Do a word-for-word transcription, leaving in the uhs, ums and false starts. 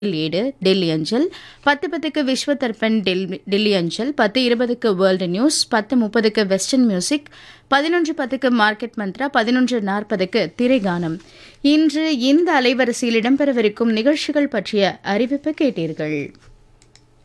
ஏடு டெல்லி அஞ்சல், பத்து பத்துக்கு விஸ்வ தர்பன் டெல்லி டெல்லி அஞ்சல், பத்து இருபதுக்கு வேர்ல்டு நியூஸ், பத்து முப்பதுக்கு வெஸ்டர்ன் மியூசிக், பதினொன்று பத்துக்கு மார்க்கெட் மந்த்ரா, பதினொன்று நாற்பதுக்கு திரைகானம். இன்று இந்த அலைவரிசையில் இடம்பெறவிருக்கும் நிகழ்ச்சிகள் பற்றிய அறிவிப்பு கேட்டீர்கள்.